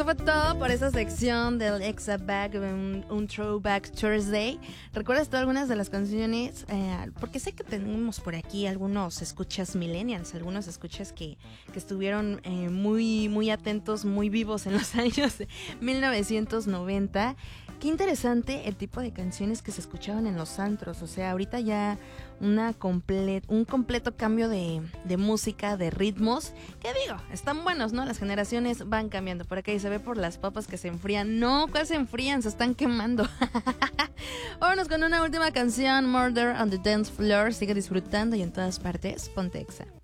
Fue todo por esa sección del Exa Back, un Throwback Thursday. ¿Recuerdas tú algunas de las canciones? Porque sé que tenemos por aquí algunos escuchas millennials, algunos escuchas que estuvieron muy atentos, muy vivos en los años 1990. Qué interesante el tipo de canciones que se escuchaban en los antros. O sea, ahorita ya un completo cambio de música, de ritmos. ¿Qué digo? Están buenos, ¿no? Las generaciones van cambiando. Por acá y se ve por las papas que se enfrían. No, ¿cuál se enfrían? Se están quemando. Vámonos con una última canción, Murder on the Dance Floor. Sigue disfrutando y en todas partes, ponte Exa.